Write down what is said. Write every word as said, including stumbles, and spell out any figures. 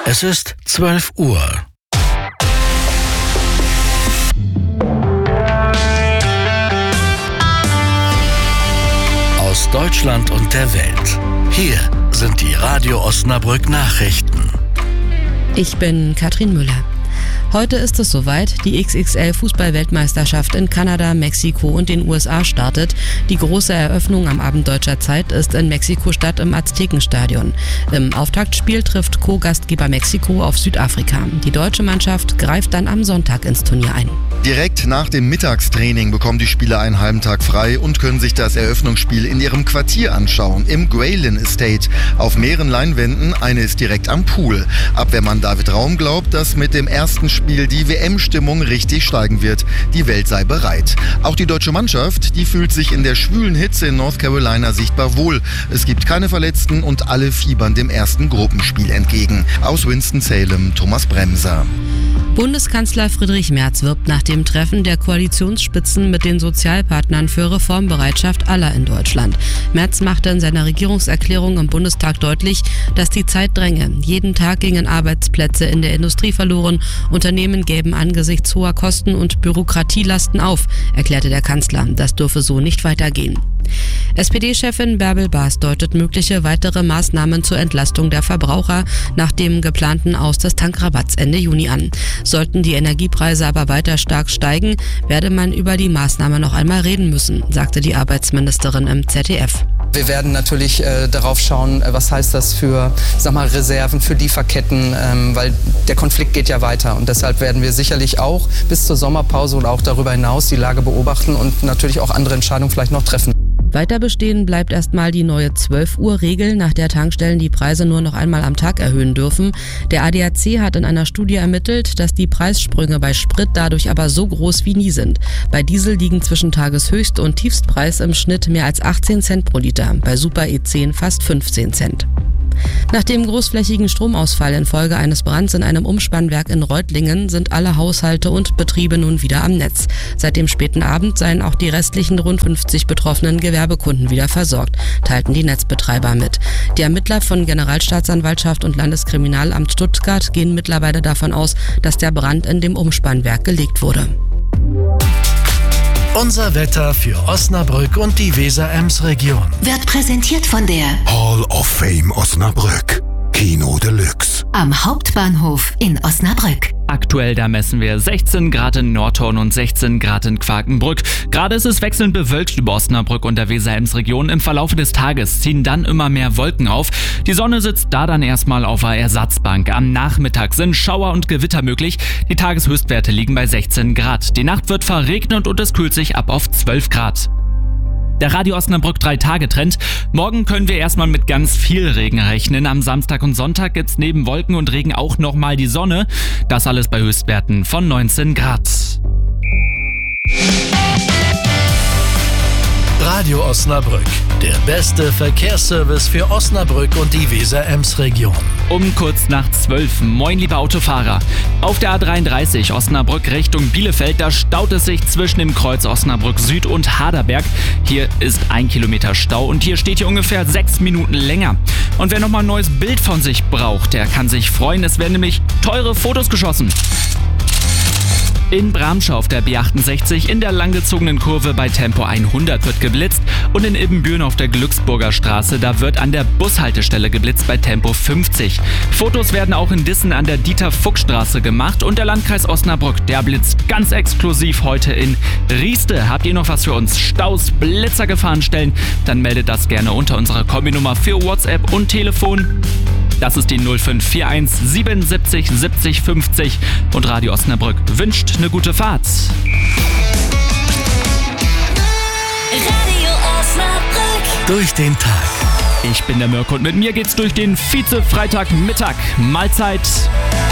Es ist zwölf Uhr. Aus Deutschland und der Welt. Hier sind die Radio Osnabrück Nachrichten. Ich bin Katrin Müller. Heute ist es soweit, die X X L-Fußball-Weltmeisterschaft in Kanada, Mexiko und den U S A startet. Die große Eröffnung am Abend deutscher Zeit ist in Mexiko-Stadt im Aztekenstadion. Im Auftaktspiel trifft Co-Gastgeber Mexiko auf Südafrika. Die deutsche Mannschaft greift dann am Sonntag ins Turnier ein. Direkt nach dem Mittagstraining bekommen die Spieler einen halben Tag frei und können sich das Eröffnungsspiel in ihrem Quartier anschauen, im Graylin Estate. Auf mehreren Leinwänden, eine ist direkt am Pool. Abwehrmann David Raum glaubt, dass mit dem ersten Spiel die W M-Stimmung richtig steigen wird. Die Welt sei bereit. Auch die deutsche Mannschaft, die fühlt sich in der schwülen Hitze in North Carolina sichtbar wohl. Es gibt keine Verletzten und alle fiebern dem ersten Gruppenspiel entgegen. Aus Winston-Salem, Thomas Bremser. Bundeskanzler Friedrich Merz wirbt nach dem Treffen der Koalitionsspitzen mit den Sozialpartnern für Reformbereitschaft aller in Deutschland. Merz machte in seiner Regierungserklärung im Bundestag deutlich, dass die Zeit dränge. Jeden Tag gingen Arbeitsplätze in der Industrie verloren. Unternehmen gäben angesichts hoher Kosten und Bürokratielasten auf, erklärte der Kanzler. Das dürfe so nicht weitergehen. S P D-Chefin Bärbel Baas deutet mögliche weitere Maßnahmen zur Entlastung der Verbraucher nach dem geplanten Aus des Tankrabatts Ende Juni an. Sollten die Energiepreise aber weiter stark steigen, werde man über die Maßnahme noch einmal reden müssen, sagte die Arbeitsministerin im Z D F. Wir werden natürlich äh, darauf schauen, äh, was heißt das für, sag mal, Reserven, für Lieferketten, ähm, weil der Konflikt geht ja weiter. Und deshalb werden wir sicherlich auch bis zur Sommerpause und auch darüber hinaus die Lage beobachten und natürlich auch andere Entscheidungen vielleicht noch treffen. Weiter bestehen bleibt erstmal die neue zwölf Uhr Regel, nach der Tankstellen die Preise nur noch einmal am Tag erhöhen dürfen. Der A D A C hat in einer Studie ermittelt, dass die Preissprünge bei Sprit dadurch aber so groß wie nie sind. Bei Diesel liegen zwischen Tageshöchst- und Tiefstpreis im Schnitt mehr als achtzehn Cent pro Liter, bei Super E zehn fast fünfzehn Cent. Nach dem großflächigen Stromausfall infolge eines Brands in einem Umspannwerk in Reutlingen sind alle Haushalte und Betriebe nun wieder am Netz. Seit dem späten Abend seien auch die restlichen rund fünfzig betroffenen Gewerbekunden wieder versorgt, teilten die Netzbetreiber mit. Die Ermittler von Generalstaatsanwaltschaft und Landeskriminalamt Stuttgart gehen mittlerweile davon aus, dass der Brand in dem Umspannwerk gelegt wurde. Unser Wetter für Osnabrück und die Weser-Ems-Region Wird präsentiert von der Hall of Fame Osnabrück. Kino Deluxe. am Hauptbahnhof in Osnabrück. Aktuell, da messen wir sechzehn Grad in Nordhorn und sechzehn Grad in Quakenbrück. Gerade ist es wechselnd bewölkt über Osnabrück und der Weser-Ems-Region. Im Verlauf des Tages ziehen dann immer mehr Wolken auf. Die Sonne sitzt da dann erstmal auf einer Ersatzbank. Am Nachmittag sind Schauer und Gewitter möglich. Die Tageshöchstwerte liegen bei sechzehn Grad. Die Nacht wird verregnet und es kühlt sich ab auf zwölf Grad. Der Radio Osnabrück drei Tage Trend. Morgen können wir erstmal mit ganz viel Regen rechnen. Am Samstag und Sonntag gibt's neben Wolken und Regen auch nochmal die Sonne. Das alles bei Höchstwerten von neunzehn Grad. Radio Osnabrück, der beste Verkehrsservice für Osnabrück und die Weser-Ems-Region. Um kurz nach zwölf. Moin, liebe Autofahrer. Auf der A dreiunddreißig Osnabrück Richtung Bielefeld, da staut es sich zwischen dem Kreuz Osnabrück Süd und Haderberg. Hier ist ein Kilometer Stau und hier steht hier ungefähr sechs Minuten länger. Und wer nochmal ein neues Bild von sich braucht, der kann sich freuen. Es werden nämlich teure Fotos geschossen. In Bramschau auf der B achtundsechzig in der langgezogenen Kurve bei Tempo hundert wird geblitzt und in Ibbenbüren auf der Glücksburger Straße, da wird an der Bushaltestelle geblitzt bei Tempo fünfzig. Fotos werden auch in Dissen an der Dieter-Fuchs-Straße gemacht und der Landkreis Osnabrück, der blitzt ganz exklusiv heute in Rieste. Habt ihr noch was für uns? Staus, Blitzer, Gefahrenstellen? Dann meldet das gerne unter unserer Kombinummer für WhatsApp und Telefon. Das ist die null fünf vier eins siebenundsiebzig siebzig fünfzig und Radio Osnabrück wünscht eine gute Fahrt. Radio Osnabrück. Durch den Tag. Ich bin der Mirko und mit mir geht's durch den Vize-Freitagmittag. Mahlzeit.